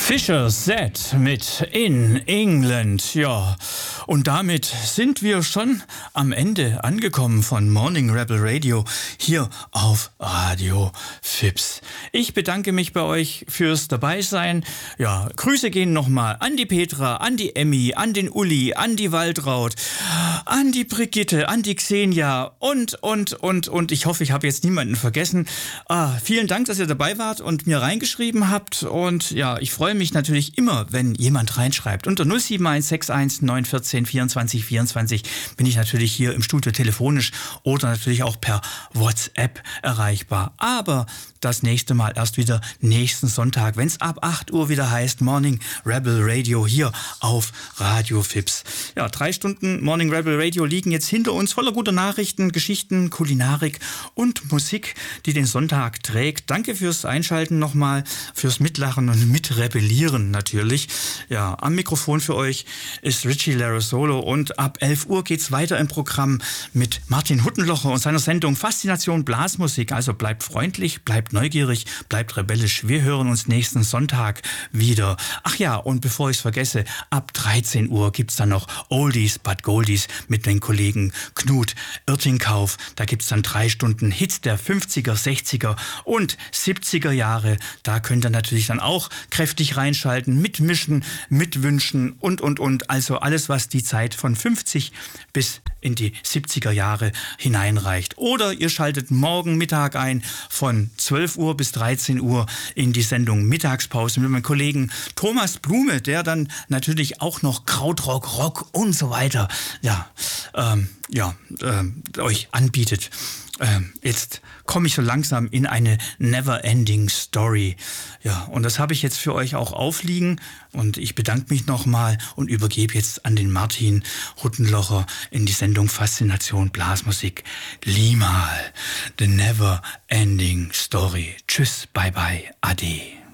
Fisher Z mit In England, ja. Und damit sind wir schon am Ende angekommen von Morning Rebel Radio hier auf Radio FIPS. Ich bedanke mich bei euch fürs Dabeisein. Ja, Grüße gehen nochmal an die Petra, an die Emmy, an den Uli, an die Waltraud, an die Brigitte, an die Xenia und. Ich hoffe, ich habe jetzt niemanden vergessen. Vielen Dank, dass ihr dabei wart und mir reingeschrieben habt. Und ja, ich freue mich natürlich immer, wenn jemand reinschreibt. Unter 07161 914 24 24 bin ich natürlich hier im Studio telefonisch oder natürlich auch per WhatsApp erreichbar. Aber das nächste Mal erst wieder nächsten Sonntag, wenn es ab 8 Uhr wieder heißt Morning Rebel Radio hier auf Radio FIPS. Ja, 3 Stunden Morning Rebel Radio liegen jetzt hinter uns, voller guter Nachrichten, Geschichten, Kulinarik und Musik, die den Sonntag trägt. Danke fürs Einschalten nochmal, fürs Mitlachen und Mitrebellieren natürlich. Ja, am Mikrofon für euch ist Richie Larasolo und ab 11 Uhr geht's weiter im Programm mit Martin Huttenlocher und seiner Sendung Faszination Blasmusik. Also bleibt freundlich, bleibt neugierig, bleibt rebellisch. Wir hören uns nächsten Sonntag wieder. Ach ja, und bevor ich es vergesse, ab 13 Uhr gibt's dann noch Oldies but Goldies mit den Kollegen Knut Irtingkauf. Da gibt's dann 3 Stunden Hits der 50er, 60er und 70er Jahre. Da könnt ihr natürlich dann auch kräftig reinschalten, mitmischen, mitwünschen und. Also alles, was die Zeit von 50 bis in die 70er Jahre hineinreicht. Oder ihr schaltet morgen Mittag ein von 12 Uhr bis 13 Uhr in die Sendung Mittagspause mit meinem Kollegen Thomas Blume, der dann natürlich auch noch Krautrock, Rock und so weiter euch anbietet. Jetzt komme ich so langsam in eine Never-Ending Story. Ja, und das habe ich jetzt für euch auch aufliegen. Und ich bedanke mich nochmal und übergebe jetzt an den Martin Huttenlocher in die Sendung Faszination Blasmusik. Limal, The Never-Ending Story. Tschüss, bye bye, ade.